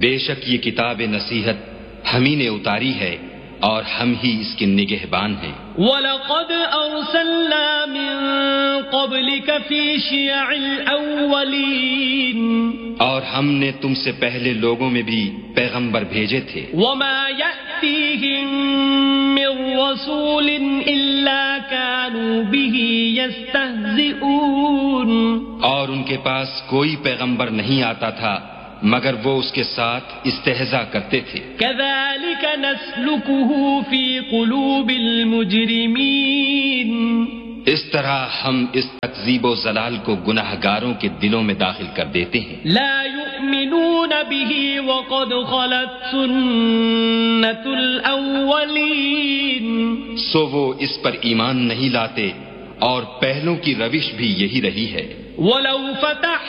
बेशक ये किताब नसीहत हम ही ने उतारी है और हम ही इसके निगहबान हैं। वलक़द अरसलना मिन क़ब्लिक फ़ी शियअल अव्वलीन, और हमने तुमसे पहले लोगों में भी पैगंबर भेजे थे। वमा यअतीहिम मिर रसूलिन इल्ला कानू बिही यस्तहज़िऊन, और उनके पास कोई पैगंबर नहीं आता था मगर वो उसके साथ इस्तेहज़ा करते थे। कज़ालिक नस्लुकुहु फ़ी क़ुलूबिल मुजरिमीन, इस तरह हम इस तकज़ीब व ज़लाल को गुनाहगारों के दिलों में दाखिल कर देते हैं। ला युमिनून बिही वक़द ख़लत सुन्नतुल अव्वलीन, सो वो इस पर ईमान नहीं लाते और पहलों की रविश भी यही रही है। वलौ फतह